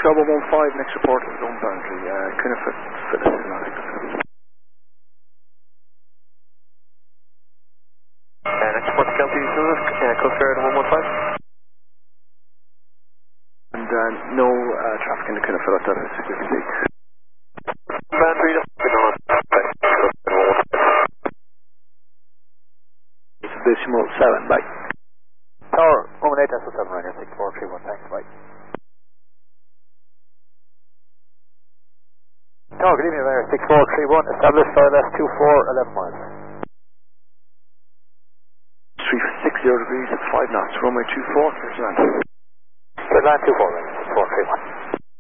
Bravo 15, next report is zone boundary, Cynefit, Phyllis, next report to Kelty, Coast Guard 115. And no traffic in the Cynefit at that is we can see. Boundary, Decimal 7, bye. Tower, 18 Tesla 7 Ryanair 6431, thanks, bye. Tower, good evening, Ryanair 6431, established ILS 24, 11 miles. 360 degrees at 5 knots, runway 24, clear to land. Clear to land 24, Ryanair 6431.